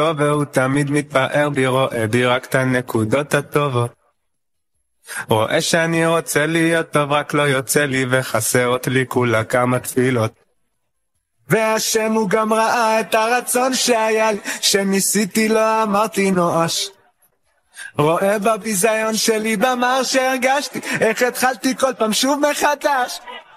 טוב, והוא תמיד מתפאר בי, רואה בי רק את הנקודות הטובות. רואה שאני רוצה להיות טוב, רק לא יוצא לי, וחסרות לי כולה כמה תפילות. והשם הוא גם ראה את הרצון שהיה לי, שניסיתי לא אמרתי נואש. רואה בביזיון שלי במר שהרגשתי, איך התחלתי כל פעם שוב מחדש.